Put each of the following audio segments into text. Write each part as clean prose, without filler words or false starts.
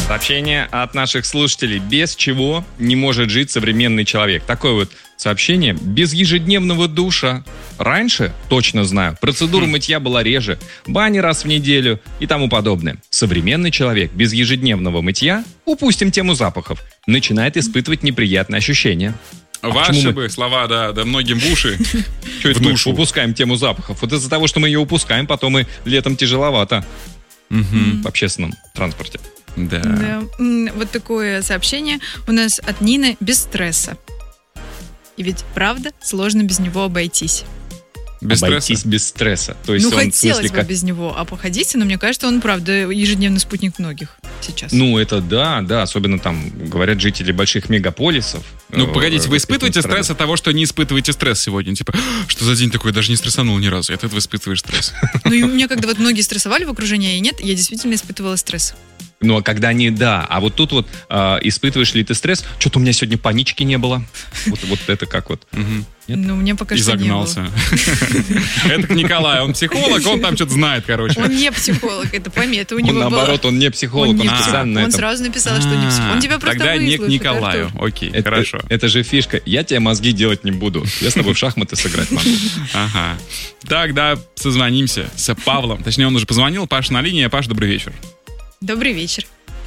Сообщение от наших слушателей. Без чего не может жить современный человек. Такое вот сообщение. Без ежедневного душа. Раньше, точно знаю, процедура мытья была реже. Бани раз в неделю и тому подобное. Современный человек без ежедневного мытья, упустим тему запахов, начинает испытывать неприятные ощущения. Ваши бы слова, да многим в уши. Что это мы упускаем тему запахов? Вот из-за того, что мы ее упускаем, потом и летом тяжеловато в общественном транспорте. Да. Вот такое сообщение у нас от Нины без стресса. И ведь, правда, сложно без него обойтись. Обойтись без стресса. То есть хотелось бы без него обходиться, но мне кажется, он, правда, ежедневный спутник многих сейчас. Это да, особенно там, говорят, жители больших мегаполисов. Погодите, вы испытываете стресс от того, что не испытываете стресс сегодня? Типа, что за день такой, даже не стрессанул ни разу, и от этого испытываешь стресс. И у меня, когда вот многие стрессовали в окружении, и нет, я действительно испытывала стресс. А когда они, да. А вот тут вот испытываешь ли ты стресс? Что-то у меня сегодня панички не было. Вот это как вот. Мне пока что не было. Загнался. Это к Николаю. Он психолог, он там что-то знает, короче. Он не психолог, это пойми, это у него было. Наоборот, он не психолог, он специально. Он сразу написал, что не психолог. Он тебя просто Тогда не к выслушает, Николаю. Окей, хорошо. Это же фишка. Я тебе мозги делать не буду. Я с тобой в шахматы сыграть могу. Ага. Тогда созвонимся с Павлом. Точнее, он уже позвонил. Паша на линии. Паша, добрый вечер. Добрый вечер.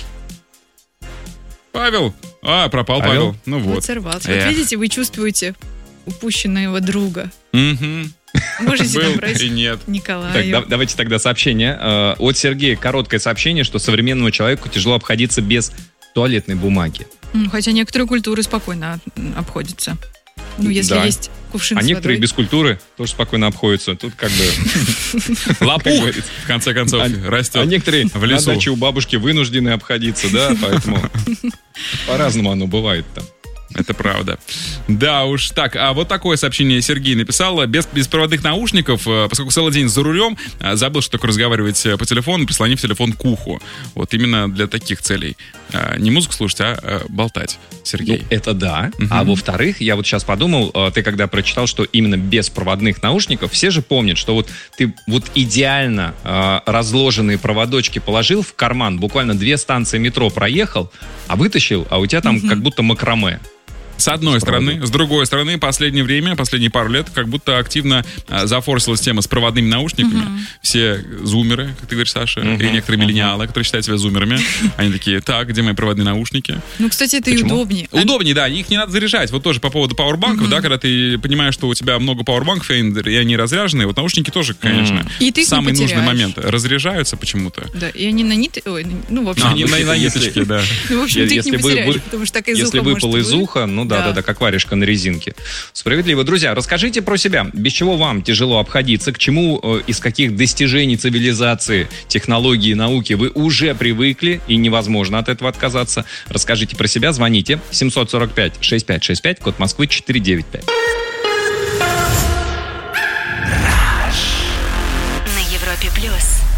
Павел. Пропал Павел. Ну вот. Сорвался. Вот видите, вы чувствуете упущенного друга. Можете набрать Николаю. Так, давайте тогда сообщение. От Сергея короткое сообщение, что современному человеку тяжело обходиться без туалетной бумаги. Хотя некоторые культуры спокойно обходятся. Если есть кувшин с водой. Некоторые без культуры тоже спокойно обходятся. Тут как бы... Лопух, в конце концов, растет. А некоторые в лесу. На даче у бабушки вынуждены обходиться, да, поэтому по-разному оно бывает там. Это правда. Да уж. Так, а вот такое сообщение Сергей написал. Без беспроводных наушников, поскольку целый день за рулем, забыл, что такое разговаривать по телефону, прислонив телефон к уху. Вот именно для таких целей. Не музыку слушать, а болтать, Сергей. Это да. А во-вторых, я вот сейчас подумал, ты когда прочитал, что именно без проводных наушников, все же помнят, что вот ты вот идеально разложенные проводочки положил в карман, буквально 2 станции метро проехал, а вытащил, а у тебя там как будто макраме. С одной стороны. С другой стороны, последнее время, последние пару лет, как будто активно зафорсилась тема с проводными наушниками. Все зумеры, как ты говоришь, Саша, и некоторые миллениалы, которые считают себя зумерами, они такие, так, где мои проводные наушники? Кстати, это и удобнее. Удобнее, да, их не надо заряжать. Вот тоже по поводу пауэрбанков, да, когда ты понимаешь, что у тебя много пауэрбанков, и они разряженные, вот наушники тоже, конечно, в самый нужный момент разряжаются почему-то. Да, и они на ниточке, в общем... Они на ниточке, да. В общем, ты их не потеряешь, потому что так из уха Если выпал из уха, да, как варежка на резинке. Справедливо. Друзья, расскажите про себя. Без чего вам тяжело обходиться? К чему, из каких достижений цивилизации, технологии, науки вы уже привыкли и невозможно от этого отказаться? Расскажите про себя. Звоните. 745-6565, код Москвы 495. На Европе Плюс.